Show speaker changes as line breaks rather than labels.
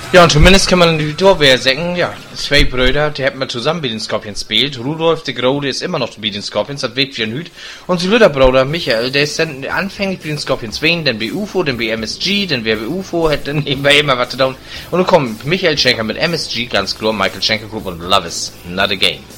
Ja, und zumindest kann man in die Torwehr sagen, ja, zwei Brüder, die hätten wir zusammen bei den Scorpions gespielt. Rudolf de Grode ist immer noch bei den Scorpions, das weht wie ein Hüt. Und sein Bruder Michael, der ist dann anfänglich bei den Scorpions wen, dann bei UFO, dann bei MSG, dann wer bei UFO, hat dann nebenbei immer was zu tun. Und dann kommt Michael Schenker mit MSG, ganz klar, Michael Schenker Group und Love is not a game.